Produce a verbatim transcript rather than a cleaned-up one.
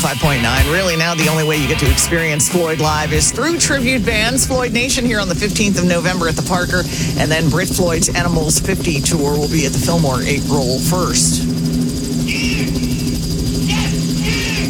five point nine. Really, now the only way you get to experience Floyd live is through tribute bands. Floyd Nation here on the fifteenth of November at the Parker, and then Brit Floyd's Animals fifty tour will be at the Fillmore April first.